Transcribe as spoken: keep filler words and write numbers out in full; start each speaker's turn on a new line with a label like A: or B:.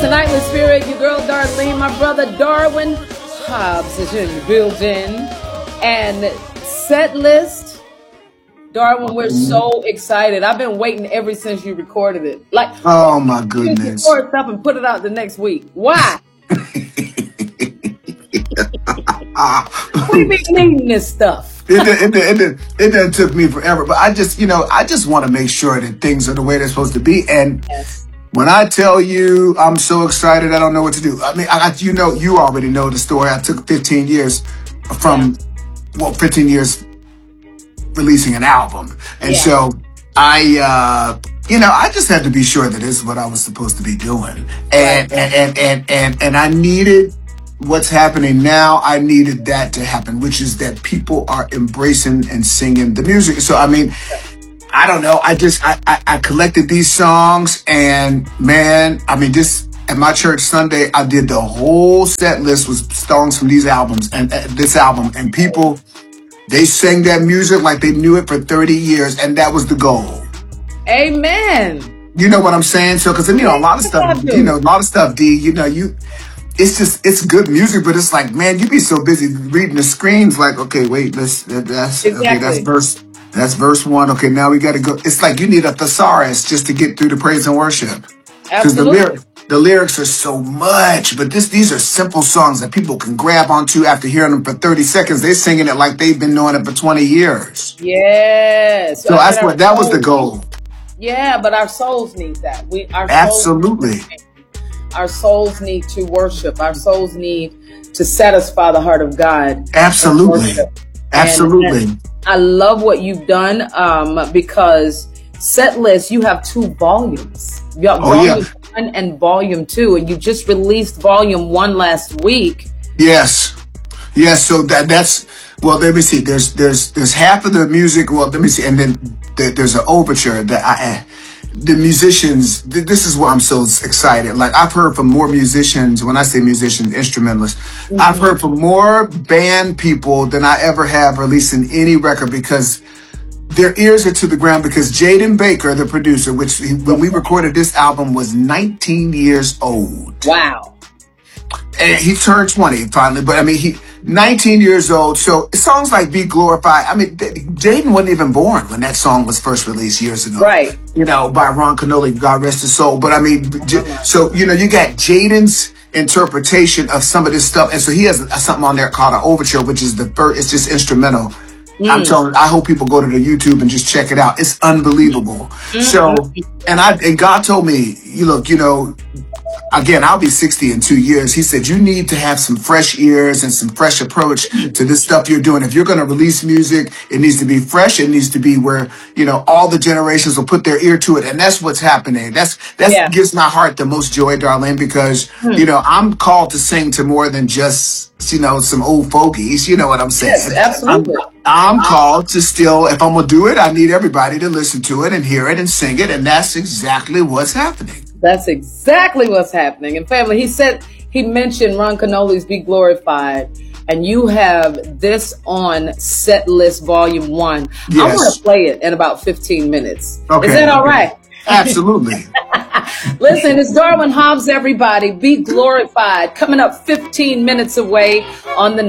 A: Tonight with Spirit, your girl Darlene, my brother Darwin Hobbs is in the building. And set list, Darwin, we're so excited. I've been waiting ever since you recorded it. Like,
B: oh my goodness.
A: You record stuff and put it out the next week. Why? We be needing this stuff.
B: it, it, it, it, it done took me forever, but I just, you know, I just want to make sure that things are the way they're supposed to be. And yes. When I tell you I'm so excited, I don't know what to do. I mean, I, you know, you already know the story. I took fifteen years from, yeah. well, fifteen years releasing an album. And yeah. so I, uh, you know, I just had to be sure that this is what I was supposed to be doing. And, right. and, and, and, and, and I needed what's happening now. I needed that to happen, which is that people are embracing and singing the music. So, I mean, I don't know. I just, I, I, I collected these songs and man, I mean, this at my church Sunday, I did the whole set list with songs from these albums and uh, this album, and people, they sang that music like they knew it for thirty years. And that was the goal.
A: Amen.
B: You know what I'm saying? So, cause you know, a lot of stuff, you know, a lot of stuff, D, you know, you, it's just, it's good music, but it's like, man, you be so busy reading the screens. Like, okay, wait, let's, that's,
A: exactly.
B: okay, that's verse. That's verse one. Okay, now we got to go. It's like you need a thesaurus just to get through the praise and worship. Because the, lyric, the lyrics are so much, but this these are simple songs that people can grab onto after hearing them for thirty seconds. They're singing it like they've been doing it for twenty years.
A: Yes.
B: So that's what that was the goal.
A: Yeah, but our souls need that. We our
B: Absolutely.
A: Souls, our souls need to worship. Our souls need to satisfy the heart of God.
B: Absolutely. Absolutely.
A: And, and I love what you've done um, because set list, you have two volumes. You got
B: oh,
A: volume
B: yeah.
A: one and volume two, and you just released volume one last week.
B: Yes. Yes. So that that's, well, let me see. There's there's there's half of the music. Well, let me see. And then there, there's an overture that I, the musicians, this is why I'm so excited. Like I've heard from more musicians, when I say musicians, instrumentalists, mm-hmm. I've heard from more band people than I ever have releasing any record because their ears are to the ground because Jaden Baker, the producer, which he, when we recorded this album was nineteen years old.
A: Wow.
B: And he turned twenty finally, but I mean, he nineteen years old. So songs like Be Glorified. I mean, Jaden wasn't even born when that song was first released years ago.
A: Right.
B: You know, by Ron Canoli, God rest his soul. But I mean, so, you know, you got Jaden's interpretation of some of this stuff. And so he has something on there called an overture, which is the first, it's just instrumental. Mm. I'm telling, I hope people go to the YouTube and just check it out. It's unbelievable. Mm-hmm. So, and I, and God told me, you look, you know, again, I'll be sixty in two years. He said, you need to have some fresh ears and some fresh approach to this stuff you're doing. If you're going to release music, it needs to be fresh. It needs to be where, you know, all the generations will put their ear to it. And that's what's happening. That's, that yeah. gives my heart the most joy, Darlene, because, hmm. you know, I'm called to sing to more than just, you know, some old fogies. You know what I'm saying?
A: Yes, absolutely.
B: I'm, I'm called to still, if I'm going to do it, I need everybody to listen to it and hear it and sing it. And that's exactly what's happening.
A: That's exactly what's happening. And family, he said, he mentioned Ron Canoli's Be Glorified, and you have this on Set List Volume one. Yes. I want to play it in about fifteen minutes.
B: Okay,
A: is that all
B: okay.
A: right?
B: Absolutely.
A: Listen, it's Darwin Hobbs, everybody. Be Glorified. Coming up fifteen minutes away on the